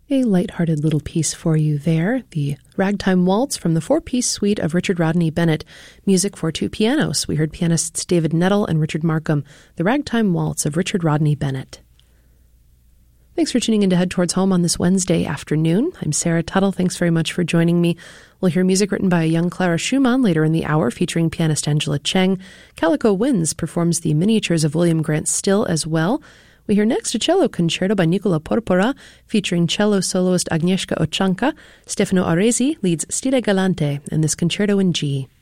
A light-hearted little piece for you there, the Ragtime Waltz from the four-piece suite of Richard Rodney Bennett, music for two pianos. We heard pianists David Nettle and Richard Markham, the Ragtime Waltz of Richard Rodney Bennett. Thanks for tuning in to Head Towards Home on this Wednesday afternoon. I'm Sarah Tuttle. Thanks very much for joining me. We'll hear music written by a young Clara Schumann later in the hour, featuring pianist Angela Cheng. Calico Winds performs the miniatures of William Grant Still as well. We hear next a cello concerto by Nicola Porpora, featuring cello soloist Agnieszka Ochanka. Stefano Aresi leads Stile Galante in this concerto in G.